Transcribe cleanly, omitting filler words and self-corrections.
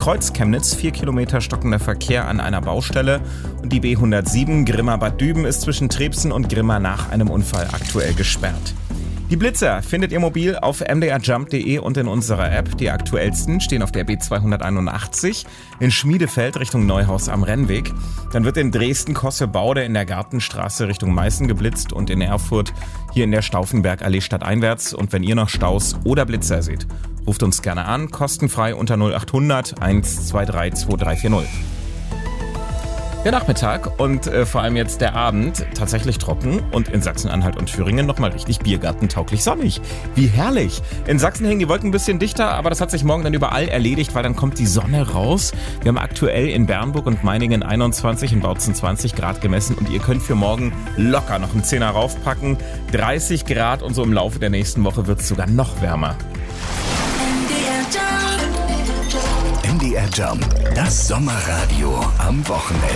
Kreuz Chemnitz, 4 Kilometer stockender Verkehr an einer Baustelle. Und die B107 Grimma-Bad Düben ist zwischen Trebsen und Grimma nach einem Unfall aktuell gesperrt. Die Blitzer findet ihr mobil auf mdrjump.de und in unserer App. Die aktuellsten stehen auf der B281 in Schmiedefeld Richtung Neuhaus am Rennweg. Dann wird in Dresden Kosse-Baude in der Gartenstraße Richtung Meißen geblitzt und in Erfurt hier in der Stauffenbergallee stadteinwärts. Und wenn ihr noch Staus oder Blitzer seht, ruft uns gerne an, kostenfrei unter 0800 123 2340. Der Nachmittag und vor allem jetzt der Abend tatsächlich trocken und in Sachsen-Anhalt und Thüringen nochmal richtig biergartentauglich sonnig. Wie herrlich! In Sachsen hängen die Wolken ein bisschen dichter, aber das hat sich morgen dann überall erledigt, weil dann kommt die Sonne raus. Wir haben aktuell in Bernburg und Meiningen 21, in Bautzen 20 Grad gemessen und ihr könnt für morgen locker noch einen Zehner raufpacken. 30 Grad und so im Laufe der nächsten Woche wird es sogar noch wärmer. MDR Jump, das Sommerradio am Wochenende.